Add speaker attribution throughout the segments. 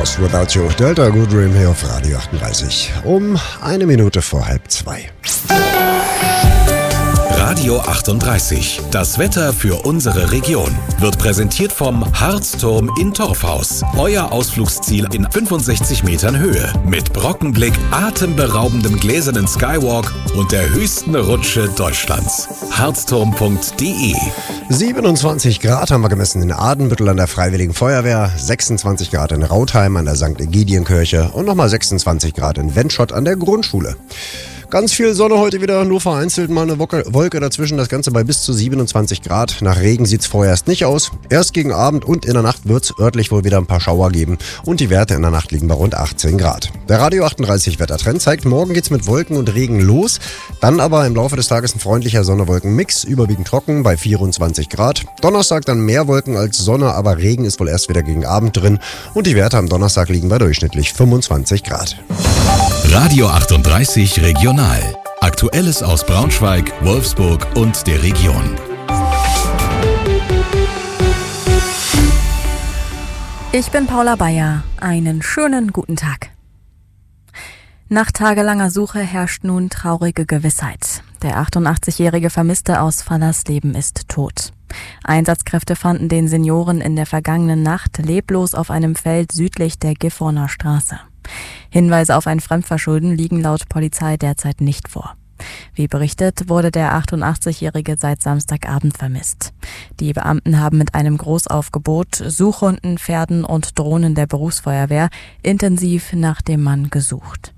Speaker 1: Lost Without You. Delta Good Dream hier auf Radio 38. Um 1 Minute vor 1:30.
Speaker 2: Radio 38. Das Wetter für unsere Region wird präsentiert vom Harzturm in Torfhaus. Euer Ausflugsziel in 65 Metern Höhe. Mit Brockenblick, atemberaubendem gläsernen Skywalk und der höchsten Rutsche Deutschlands. Harzturm.de.
Speaker 1: 27 Grad haben wir gemessen in Adenbüttel an der Freiwilligen Feuerwehr, 26 Grad in Rautheim an der St. Ägidienkirche und nochmal 26 Grad in Wendschott an der Grundschule. Ganz viel Sonne heute wieder, nur vereinzelt mal eine Wolke dazwischen, das Ganze bei bis zu 27 Grad. Nach Regen sieht es vorerst nicht aus. Erst gegen Abend und in der Nacht wird es örtlich wohl wieder ein paar Schauer geben und die Werte in der Nacht liegen bei rund 18 Grad. Der Radio 38 Wettertrend zeigt, morgen geht's mit Wolken und Regen los, dann aber im Laufe des Tages ein freundlicher Sonne-Wolken-Mix, überwiegend trocken bei 24 Grad. Donnerstag dann mehr Wolken als Sonne, aber Regen ist wohl erst wieder gegen Abend drin und die Werte am Donnerstag liegen bei durchschnittlich 25 Grad.
Speaker 2: Radio 38 Regional. Aktuelles aus Braunschweig, Wolfsburg und der Region.
Speaker 3: Ich bin Paula Bayer. Einen schönen guten Tag. Nach tagelanger Suche herrscht nun traurige Gewissheit. Der 88-jährige Vermisste aus Fallersleben ist tot. Einsatzkräfte fanden den Senioren in der vergangenen Nacht leblos auf einem Feld südlich der Gifhorner Straße. Hinweise auf ein Fremdverschulden liegen laut Polizei derzeit nicht vor. Wie berichtet, wurde der 88-Jährige seit Samstagabend vermisst. Die Beamten haben mit einem Großaufgebot, Suchhunden, Pferden und Drohnen der Berufsfeuerwehr intensiv nach dem Mann gesucht.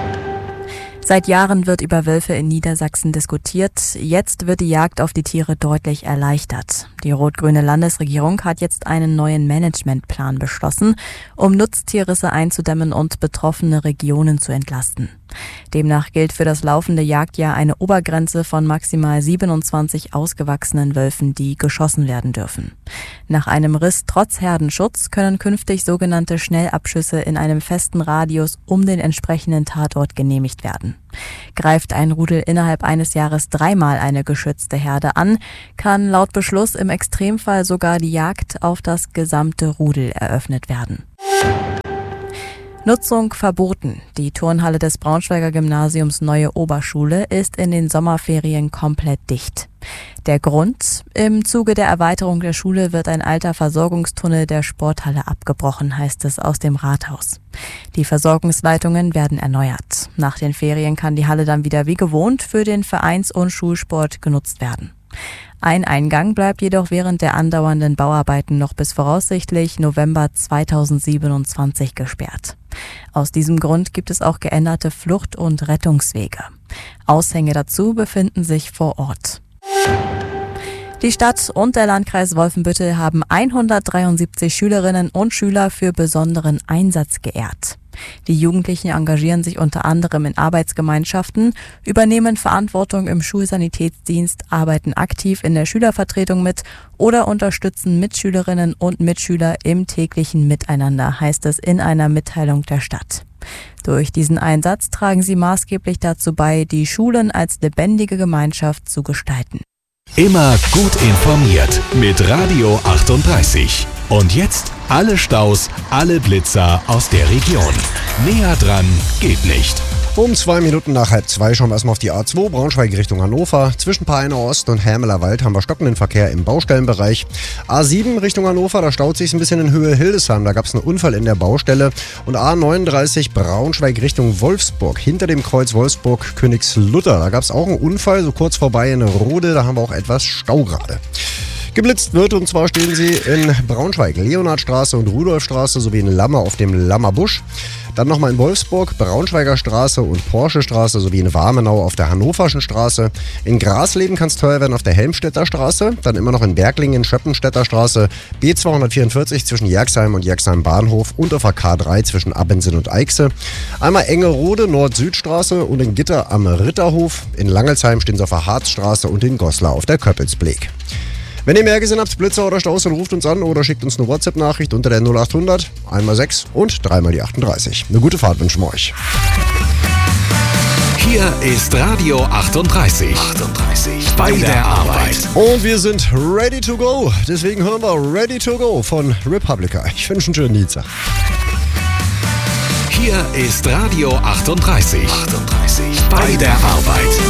Speaker 3: Seit Jahren wird über Wölfe in Niedersachsen diskutiert. Jetzt wird die Jagd auf die Tiere deutlich erleichtert. Die rot-grüne Landesregierung hat jetzt einen neuen Managementplan beschlossen, um Nutztierrisse einzudämmen und betroffene Regionen zu entlasten. Demnach gilt für das laufende Jagdjahr eine Obergrenze von maximal 27 ausgewachsenen Wölfen, die geschossen werden dürfen. Nach einem Riss trotz Herdenschutz können künftig sogenannte Schnellabschüsse in einem festen Radius um den entsprechenden Tatort genehmigt werden. Greift ein Rudel innerhalb eines Jahres 3-mal eine geschützte Herde an, kann laut Beschluss im Extremfall sogar die Jagd auf das gesamte Rudel eröffnet werden. Nutzung verboten. Die Turnhalle des Braunschweiger Gymnasiums Neue Oberschule ist in den Sommerferien komplett dicht. Der Grund? Im Zuge der Erweiterung der Schule wird ein alter Versorgungstunnel der Sporthalle abgebrochen, heißt es aus dem Rathaus. Die Versorgungsleitungen werden erneuert. Nach den Ferien kann die Halle dann wieder wie gewohnt für den Vereins- und Schulsport genutzt werden. Ein Eingang bleibt jedoch während der andauernden Bauarbeiten noch bis voraussichtlich November 2027 gesperrt. Aus diesem Grund gibt es auch geänderte Flucht- und Rettungswege. Aushänge dazu befinden sich vor Ort. Die Stadt und der Landkreis Wolfenbüttel haben 173 Schülerinnen und Schüler für besonderen Einsatz geehrt. Die Jugendlichen engagieren sich unter anderem in Arbeitsgemeinschaften, übernehmen Verantwortung im Schulsanitätsdienst, arbeiten aktiv in der Schülervertretung mit oder unterstützen Mitschülerinnen und Mitschüler im täglichen Miteinander, heißt es in einer Mitteilung der Stadt. Durch diesen Einsatz tragen sie maßgeblich dazu bei, die Schulen als lebendige Gemeinschaft zu gestalten.
Speaker 2: Immer gut informiert mit Radio 38. Und jetzt alle Staus, alle Blitzer aus der Region. Näher dran geht nicht.
Speaker 1: Um 2 Minuten nach 1:30 schauen wir erstmal auf die A2 Braunschweig Richtung Hannover. Zwischen Peiner Ost und Hermelerwald haben wir stockenden Verkehr im Baustellenbereich. A7 Richtung Hannover, da staut sich ein bisschen in Höhe Hildesheim. Da gab es einen Unfall in der Baustelle. Und A39 Braunschweig Richtung Wolfsburg. Hinter dem Kreuz Wolfsburg-Königslutter. Da gab es auch einen Unfall, so kurz vorbei in Rode. Da haben wir auch etwas Stau gerade. Geblitzt wird, und zwar stehen sie in Braunschweig, Leonhardstraße und Rudolfstraße sowie in Lammer auf dem Lammerbusch. Dann nochmal in Wolfsburg, Braunschweiger Straße und Porsche-Straße sowie in Warmenau auf der Hannoverschen Straße. In Grasleben kann es teuer werden auf der Helmstedter Straße. Dann immer noch in Berglingen, Schöppenstädter Straße, B244 zwischen Jerxheim und Jerxheim Bahnhof und auf der K3 zwischen Abensen und Eichse. Einmal Engerode, Nord-Süd-Straße und in Gitter am Ritterhof. In Langelsheim stehen sie auf der Harzstraße und in Goslar auf der Köppelsbeek. Wenn ihr mehr gesehen habt, Blitzer oder Staus, dann ruft uns an oder schickt uns eine WhatsApp-Nachricht unter der 0800 1x6 und 3x die 38. Eine gute Fahrt wünschen wir euch.
Speaker 2: Hier ist Radio 38. Bei der Arbeit.
Speaker 1: Und wir sind ready to go. Deswegen hören wir Ready to Go von Republica. Ich wünsche einen schönen Dienstag.
Speaker 2: Hier ist Radio 38. Bei der Arbeit.